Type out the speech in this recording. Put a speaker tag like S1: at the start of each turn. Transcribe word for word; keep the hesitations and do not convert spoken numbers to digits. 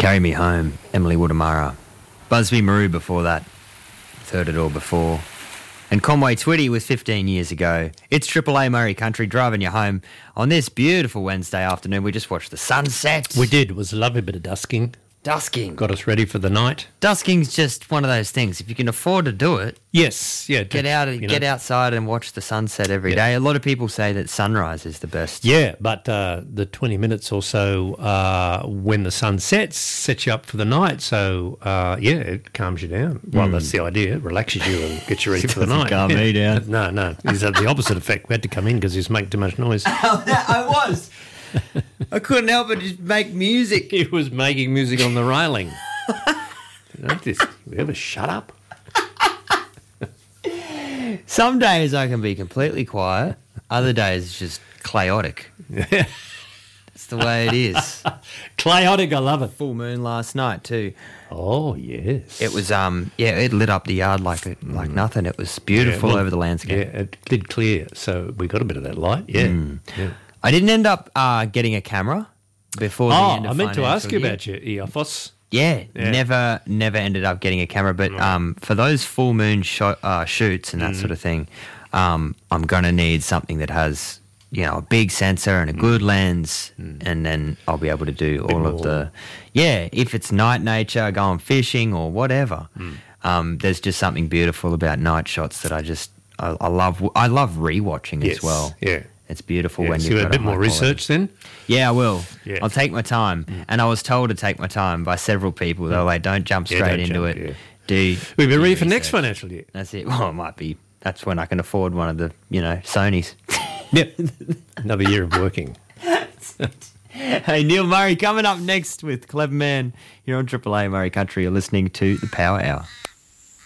S1: Carry Me Home, Emily Wootamara. Busby Maru before that. Heard it all before. And Conway Twitty was fifteen years ago. It's Triple A Murray Country driving you home on this beautiful Wednesday afternoon. We just watched the sunset.
S2: We did. It was a lovely bit of dusking.
S1: Dusking.
S2: Got us ready for the night.
S1: Dusking's just one of those things. If you can afford to do it,
S2: yes, yeah,
S1: get out,
S2: you
S1: get
S2: know.
S1: outside and watch the sunset every
S2: Yeah.
S1: day. A lot of people say that sunrise is the best.
S2: Yeah, but uh, the twenty minutes or so uh, when the sun sets sets you up for the night. So, uh, yeah, it calms you down. Well, that's the idea. It relaxes you and gets you ready for the night.
S1: Calm me down.
S2: No, no. He's had the opposite effect. We had to come in because he was making too much noise.
S1: I was. I couldn't help but just make music.
S2: He was making music on the railing. You know, just, we ever shut up?
S1: Some days I can be completely quiet. Other days it's just chaotic. It's the way it is.
S2: Chaotic, I love it.
S1: Full moon last night too.
S2: Oh, yes.
S1: It was um yeah, it lit up the yard like it, like nothing. It was beautiful
S2: Yeah, well,
S1: over the landscape.
S2: Yeah, it did clear, so we got a bit of that light. Yeah. yeah.
S1: I didn't end up uh, getting a camera before the
S2: Oh,
S1: end of
S2: I meant to ask
S1: financial
S2: you
S1: year.
S2: about your E F O S.
S1: Yeah,
S2: Yeah.
S1: never, never ended up getting a camera. But um, for those full moon sho- uh, shoots and that
S2: Mm.
S1: sort of thing, um, I'm gonna need something that has, you know, a big sensor and a good lens, and then I'll be able to do all of
S2: more.
S1: the, yeah. If it's night nature, going fishing or whatever, um, there's just something beautiful about night shots that I just, I, I love. I love rewatching
S2: Yes,
S1: as well.
S2: yeah.
S1: It's beautiful
S2: Yeah,
S1: when
S2: so
S1: you've
S2: you
S1: got
S2: had a bit more
S1: high quality.
S2: research then?
S1: Yeah, I will.
S2: Yeah.
S1: I'll take my time. And I was told to take my time by several people. They were like, don't jump
S2: Yeah,
S1: straight
S2: don't
S1: into
S2: jump,
S1: it.
S2: yeah.
S1: Do
S2: We've been
S1: do
S2: ready for next
S1: research."
S2: financial year.
S1: That's it. Well, it might be. That's when I can afford one of the, you know, Sonys.
S2: Yep. Another year of working.
S1: Hey, Neil Murray coming up next with Clever Man here on Triple A Murray Country. You're listening to The Power Hour.